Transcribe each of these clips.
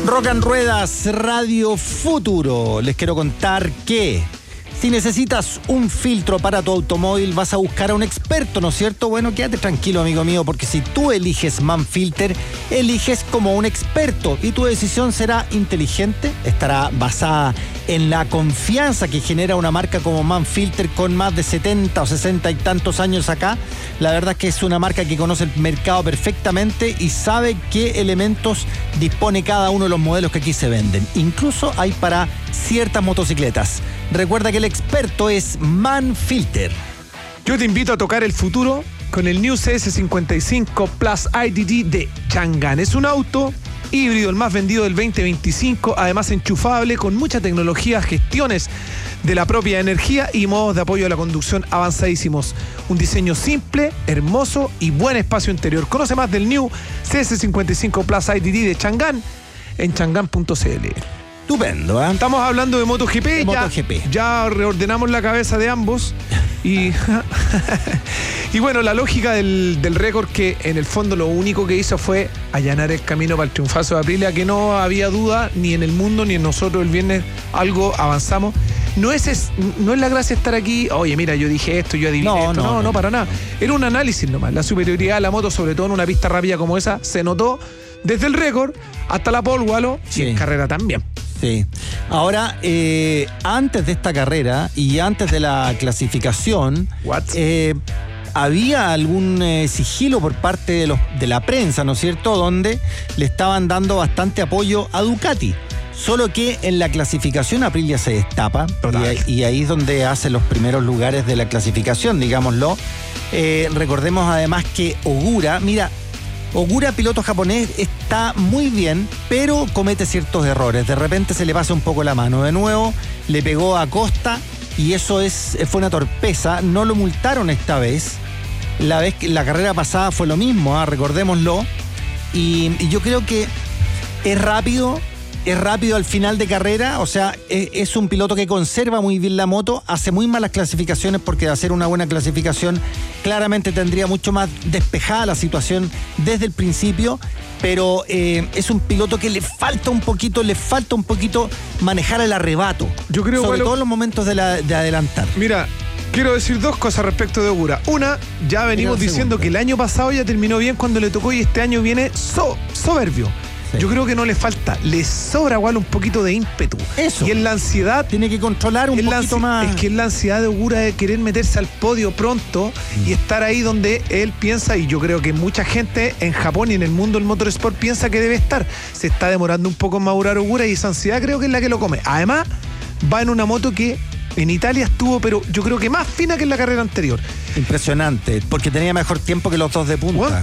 Rock and Ruedas Radio Futuro. Les quiero contar que si necesitas un filtro para tu automóvil, vas a buscar a un experto, ¿no es cierto? Bueno, quédate tranquilo, amigo mío, porque si tú eliges Manfilter, eliges como un experto y tu decisión será inteligente, estará basada en la confianza que genera una marca como Manfilter con más de 70 o 60 y tantos años acá. La verdad es que es una marca que conoce el mercado perfectamente y sabe qué elementos dispone cada uno de los modelos que aquí se venden. Incluso hay para ciertas motocicletas. Recuerda que el experto es Manfilter. Yo te invito a tocar el futuro con el New CS55 Plus IDD de Chang'an. Es un auto híbrido, el más vendido del 2025, además enchufable, con mucha tecnología, gestiones de la propia energía y modos de apoyo a la conducción avanzadísimos. Un diseño simple, hermoso y buen espacio interior. Conoce más del New CS55 Plus IDD de Chang'an en chang'an.cl. Estupendo, ¿eh? Estamos hablando de MotoGP. Ya reordenamos la cabeza de ambos. Y bueno, la lógica del récord, que en el fondo lo único que hizo fue allanar el camino para el triunfazo de Aprilia, que no había duda ni en el mundo ni en nosotros. El viernes algo avanzamos. No es la gracia estar aquí, oye, mira, yo dije esto, yo adiviné esto. No, para nada. Era un análisis nomás. La superioridad de la moto, sobre todo en una pista rápida como esa, se notó desde el récord hasta la pole wall, y en carrera también. Sí. Ahora, antes de esta carrera y antes de la clasificación, había algún sigilo por parte de la prensa, ¿no es cierto?, donde le estaban dando bastante apoyo a Ducati. Solo que en la clasificación Aprilia se destapa y ahí es donde hace los primeros lugares de la clasificación, digámoslo. Recordemos además que Ogura, piloto japonés, está muy bien, pero comete ciertos errores. De repente se le pasa un poco la mano. De nuevo, le pegó a Costa y eso fue una torpeza. No lo multaron esta vez. La carrera pasada fue lo mismo, recordémoslo. Y yo creo que es rápido al final de carrera, o sea, es un piloto que conserva muy bien la moto, hace muy malas clasificaciones, porque de hacer una buena clasificación claramente tendría mucho más despejada la situación desde el principio, pero es un piloto que le falta un poquito manejar el arrebato, yo creo, sobre todo en los momentos de adelantar. Mira, quiero decir dos cosas respecto de Ogura. Una, ya venimos diciendo que el año pasado ya terminó bien cuando le tocó y este año viene soberbio. Sí. Yo creo que no le falta, le sobra igual un poquito de ímpetu. Eso. Y en la ansiedad tiene que controlar un poquito más. Es que es la ansiedad de Ogura de querer meterse al podio pronto y estar ahí donde él piensa, y yo creo que mucha gente en Japón y en el mundo del motorsport piensa que debe estar. Se está demorando un poco en madurar Ogura y esa ansiedad creo que es la que lo come. Además, va en una moto que en Italia estuvo, pero yo creo que más fina que en la carrera anterior. Impresionante, porque tenía mejor tiempo que los dos de punta. Bueno,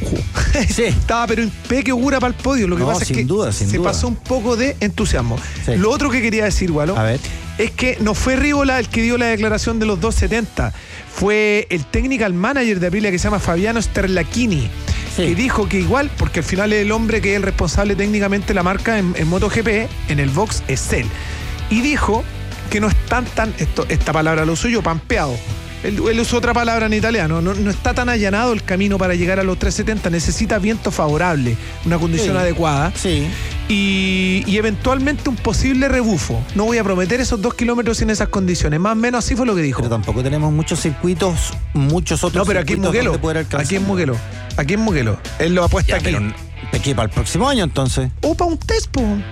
estaba pero impeque Ogura para el podio. Lo que pasa es que se pasó un poco de entusiasmo. Sí. Lo otro que quería decir, Gualo, es que no fue Rívola el que dio la declaración de los 270. Fue el technical manager de Aprilia, que se llama Fabiano Sterlachini. Sí. Que dijo que igual, porque al final el hombre que es el responsable técnicamente de la marca en MotoGP, en el box, es él. Y dijo que no están esta palabra lo uso yo, pampeado. Él usó otra palabra en italiano. No está tan allanado el camino para llegar a los 370. Necesita viento favorable, una condición adecuada. Sí. Y eventualmente un posible rebufo. No voy a prometer esos 2 kilómetros sin esas condiciones. Más o menos así fue lo que dijo. Pero tampoco tenemos muchos circuitos, muchos otros. No, pero aquí en Mugello. Aquí en Mugello. Él lo apuesta aquí. Pero para el próximo año, entonces. O para un test,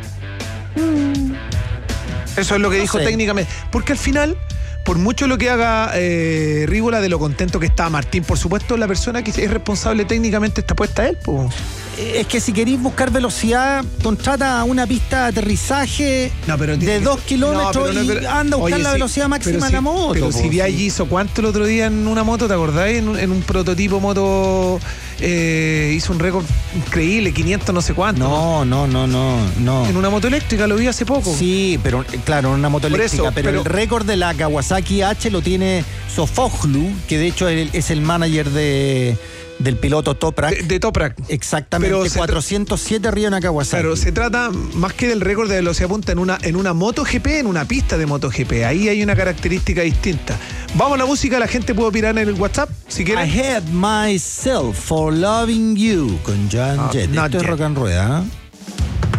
Eso es lo que dijo técnicamente. Porque al final, por mucho lo que haga Rívola, de lo contento que está Martín, por supuesto, la persona que es responsable técnicamente está puesta a él. Es que si queréis buscar velocidad, contrata una pista de aterrizaje de 2 kilómetros y anda a buscar la velocidad máxima de la moto. Pero si Viaggi hizo cuánto el otro día en una moto, ¿te acordáis? En un prototipo moto hizo un récord increíble, 500 no sé cuánto. No. En una moto eléctrica lo vi hace poco. Sí, pero claro, en una moto eléctrica. Pero el récord de la Kawasaki H lo tiene Sofoglu, que de hecho es el manager del piloto Toprak. De Toprak. Exactamente, pero 407 arriba en Kawasaki. Pero se trata más que del récord de velocidad punta en una MotoGP, en una pista de MotoGP. Ahí hay una característica distinta. Vamos a la música, la gente puede opinar en el WhatsApp, si quieren. I Hate Myself for Loving You, con John Jett. Esto es Rock and Rueda, ¿eh?